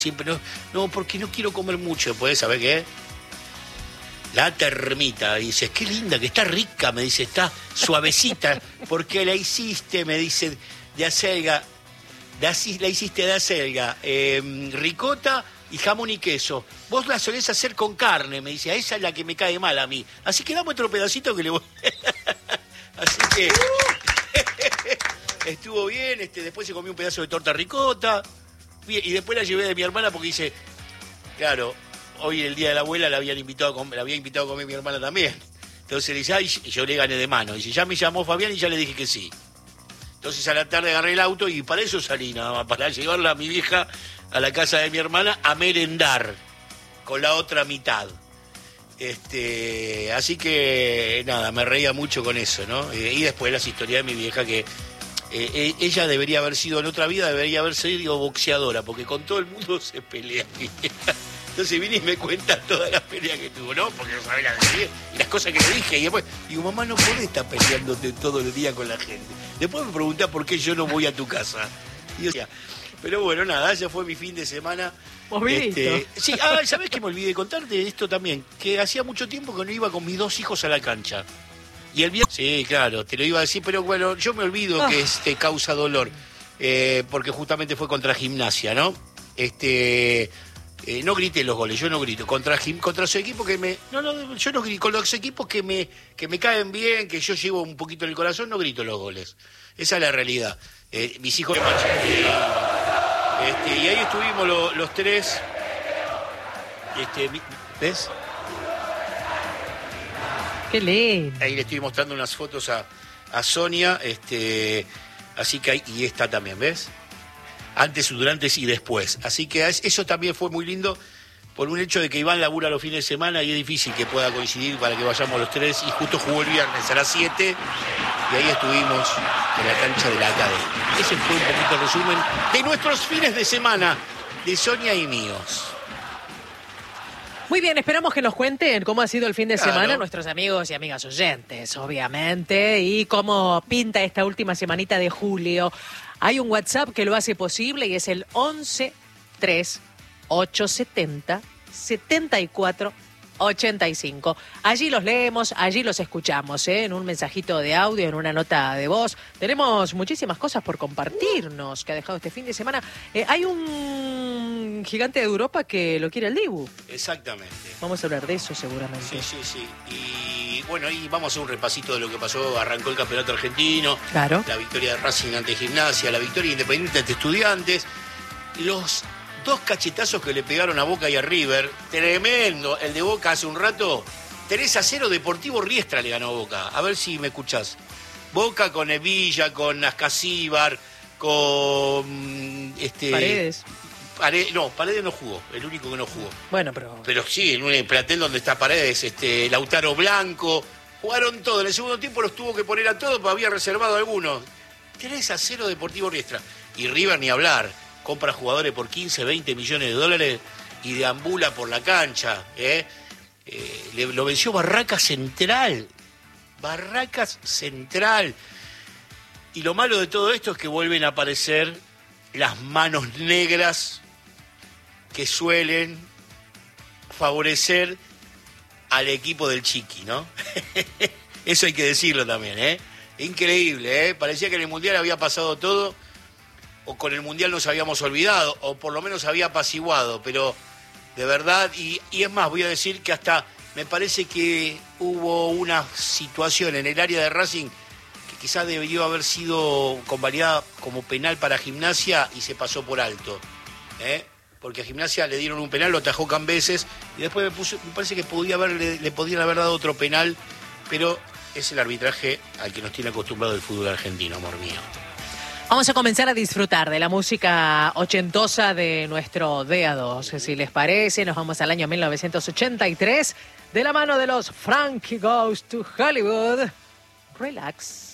siempre no, porque no quiero comer mucho. ¿Podés saber qué? La termita, dice, qué linda, que está rica, me dice, está suavecita, porque la hiciste, me dice, de acelga, la hiciste de acelga, ricota y jamón y queso. Vos la solés hacer con carne, me dice, esa es la que me cae mal a mí. Así que dame otro pedacito que le voy... Así que estuvo bien, después se comió un pedazo de torta ricota, y después la llevé de mi hermana porque dice, claro, hoy el día de la abuela la había invitado a comer mi hermana también. Entonces le dice, ay, yo le gané de mano. Dice, ya me llamó Fabián y ya le dije que sí. Entonces a la tarde agarré el auto y para eso salí nada más, para llevarla a mi vieja a la casa de mi hermana a merendar con la otra mitad. Así que nada, me reía mucho con eso, ¿no? Y después las historias de mi vieja que ella debería haber sido en otra vida, debería haber sido boxeadora, porque con todo el mundo se pelea. Entonces vine y me cuenta todas las peleas que tuvo, ¿no? Porque no sabía y las cosas que le dije. Y después digo, mamá, no podés estar peleándote todo el día con la gente. Después me preguntás por qué yo no voy a tu casa. Y yo, pero bueno, nada, ese fue mi fin de semana. Sí, ¿sabés qué me olvidé de contarte esto también? Que hacía mucho tiempo que no iba con mis 2 hijos a la cancha. Y el viernes, sí, claro, te lo iba a decir, pero bueno, yo me olvido que causa dolor, porque justamente fue contra Gimnasia, ¿no? No grité los goles, yo no grito. Contra su equipo que me... No, yo no grito. Con los equipos que me caen bien, que yo llevo un poquito en el corazón, no grito los goles. Esa es la realidad. Mis hijos... y ahí estuvimos los tres. ¿Ves? Qué lindo. Ahí le estoy mostrando unas fotos a Sonia, así que ahí, y esta también, ¿ves? Antes, durante y después. Así que eso también fue muy lindo por un hecho de que Iván labura los fines de semana y es difícil que pueda coincidir para que vayamos los tres. Y justo jugó el viernes a las 7 y ahí estuvimos en la cancha de la academia. Ese fue un poquito el resumen de nuestros fines de semana, de Sonia y míos. Muy bien, esperamos que nos cuenten cómo ha sido el fin de semana nuestros amigos y amigas oyentes, obviamente, y cómo pinta esta última semanita de julio. Hay un WhatsApp que lo hace posible y es el 11 3 870 74 85. Allí los leemos, allí los escuchamos, en un mensajito de audio, en una nota de voz. Tenemos muchísimas cosas por compartirnos que ha dejado este fin de semana. Hay un gigante de Europa que lo quiere el Dibu. Exactamente. Vamos a hablar de eso seguramente. Sí. Y bueno, ahí vamos a hacer un repasito de lo que pasó. Arrancó el campeonato argentino. Claro. La victoria de Racing ante Gimnasia, la victoria Independiente ante Estudiantes. Los 2 cachetazos que le pegaron a Boca y a River. Tremendo. El de Boca hace un rato. 3-0 Deportivo Riestra le ganó a Boca. A ver si me escuchás. Boca con Evilla, con Ascasíbar, con... Paredes. Paredes no jugó. El único que no jugó. Bueno, Pero sí, en un plantel donde está Paredes, Lautaro Blanco. Jugaron todo. En el segundo tiempo los tuvo que poner a todos, pero había reservado algunos. 3-0 Deportivo Riestra. Y River ni hablar. Compra jugadores por 15, 20 millones de dólares y deambula por la cancha. Lo venció Barracas Central. Barracas Central. Y lo malo de todo esto es que vuelven a aparecer las manos negras que suelen favorecer al equipo del Chiqui, ¿no? Eso hay que decirlo también, Increíble, Parecía que en el Mundial había pasado todo, o con el Mundial nos habíamos olvidado, o por lo menos había apaciguado, pero de verdad, y es más, voy a decir que hasta me parece que hubo una situación en el área de Racing que quizás debió haber sido convalidada como penal para Gimnasia y se pasó por alto, porque a Gimnasia le dieron un penal, lo atajó Cambeses, y después me parece que le podían haber dado otro penal, pero es el arbitraje al que nos tiene acostumbrado el fútbol argentino, amor mío. Vamos a comenzar a disfrutar de la música ochentosa de nuestro DA2. Si les parece, nos vamos al año 1983 de la mano de los Frankie Goes to Hollywood. Relax.